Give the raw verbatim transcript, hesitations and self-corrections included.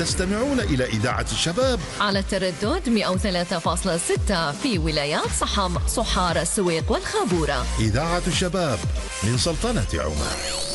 تستمعون إلى إذاعة الشباب على التردد مئة وثلاثة فاصلة ستة في ولايات صحم، صحارى، السويق والخابورة. إذاعة الشباب من سلطنة عمان.